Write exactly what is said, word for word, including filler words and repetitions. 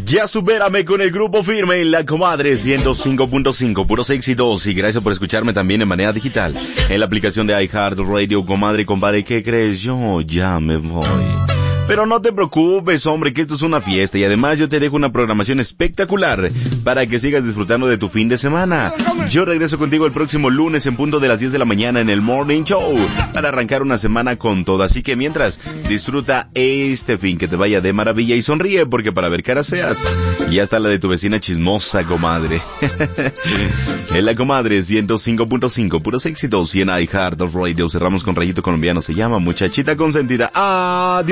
Ya supérame con el grupo firme en La Comadre ciento cinco punto cinco, puros éxitos. Y gracias por escucharme también en manera digital en la aplicación de iHeartRadio. Comadre, compadre, ¿qué crees? Yo ya me voy. Pero no te preocupes, hombre, que esto es una fiesta y además yo te dejo una programación espectacular para que sigas disfrutando de tu fin de semana. Yo regreso contigo el próximo lunes en punto de las diez de la mañana en el Morning Show para arrancar una semana con todo. Así que mientras, disfruta este fin, que te vaya de maravilla y sonríe porque para ver caras feas, ya está la de tu vecina chismosa, comadre. En La Comadre ciento cinco punto cinco, puros éxitos y en iHeartRadio cerramos con Rayito Colombiano, se llama Muchachita Consentida. Adiós.